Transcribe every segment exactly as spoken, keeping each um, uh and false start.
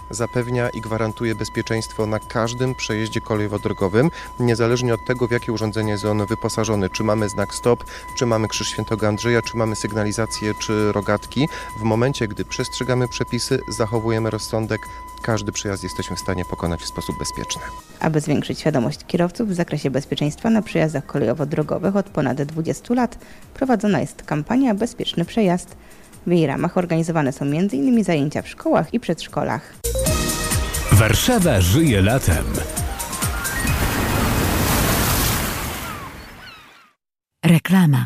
zapewnia i gwarantuje bezpieczeństwo na każdym przejeździe kolejowo-drogowym, niezależnie od tego, w jakie urządzenie jest on wyposażony. Czy mamy znak stop, czy mamy krzyż Świętego Andrzeja, czy mamy sygnalizację, czy rogatki. W momencie, gdy przestrzegamy przepisy, zachowujemy rozsądek, każdy przejazd jesteśmy w stanie pokonać w sposób bezpieczny. Aby zwiększyć świadomość kierowców w zakresie bezpieczeństwa na przejazdach kolejowo-drogowych od ponad dwudziestu lat prowadzona jest kampania Bezpieczny Przejazd. W jej ramach organizowane są między innymi zajęcia w szkołach i przedszkolach. Warszawa żyje latem. Reklama.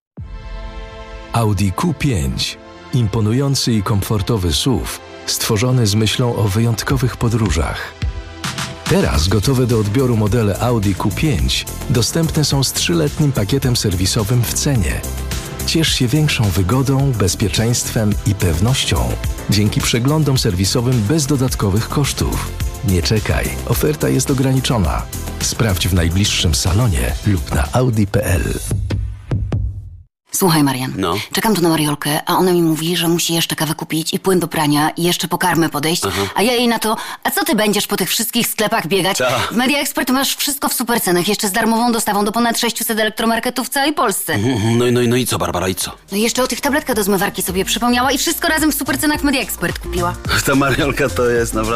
Audi Q pięć. Imponujący i komfortowy S U V, stworzony z myślą o wyjątkowych podróżach. Teraz gotowe do odbioru modele Audi Q pięć dostępne są z trzyletnim pakietem serwisowym w cenie. Ciesz się większą wygodą, bezpieczeństwem i pewnością dzięki przeglądom serwisowym bez dodatkowych kosztów. Nie czekaj, oferta jest ograniczona. Sprawdź w najbliższym salonie lub na audi kropka p l. Słuchaj, Marian, No. czekam tu na Mariolkę, a ona mi mówi, że musi jeszcze kawę kupić i płyn do prania i jeszcze po karmę podejść, Aha. a ja jej na to, a co ty będziesz po tych wszystkich sklepach biegać? Ta. W Media Expert masz wszystko w super cenach, jeszcze z darmową dostawą do ponad sześciuset elektromarketów w całej Polsce. No i, no, i, no i co, Barbara, i co? No i jeszcze o tych tabletkach do zmywarki sobie przypomniała i wszystko razem w super cenach w Media Expert kupiła. Ta Mariolka to jest naprawdę